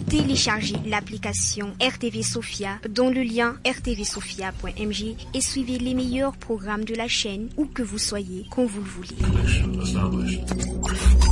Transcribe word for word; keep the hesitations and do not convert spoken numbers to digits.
Téléchargez l'application R T V Sophia dans le lien r t v sophia point m j et suivez les meilleurs programmes de la chaîne où que vous soyez, quand vous le voulez.